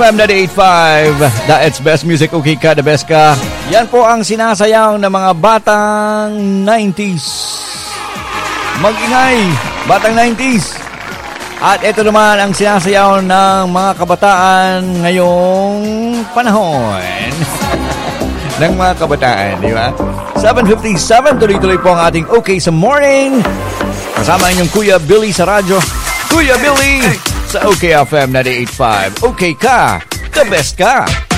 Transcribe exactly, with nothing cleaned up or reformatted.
F M ninety-eight point five, that's best music, okay ka, the best ka. Yan po ang sinasayaw ng mga batang nineties. Mag-ingay, batang nineties. At ito naman ang sinasayaw ng mga kabataan ngayong panahon. ng mga kabataan, di ba? seven fifty-seven, tuloy-tuloy po ang ating Okay sa Morning. Kasama inyong Kuya Billy sa radyo. Kuya Billy! Sa Okay F M ninety-eight point five. Okay ka, the best ka.